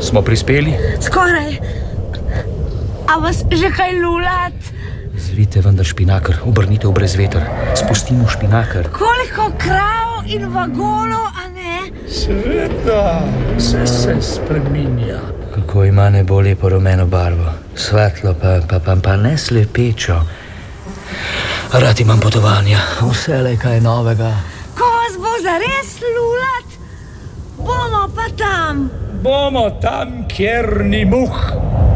Smo prispeli? Skoraj. A vas že kaj lulat? Zvite vendar špinaker, obrnite v brezveter. Spustimo špinaker. Koliko krav in vagonov, a ne? Sveta, vse se spreminja. Kako ima nebo lepo rumeno barvo. Svetlo pa ne slepečo. Rad imam potovanja, vselej kaj novega. Ko vas bo zares lulat, bomo pa tam. Bomo tam, kjer ni muh.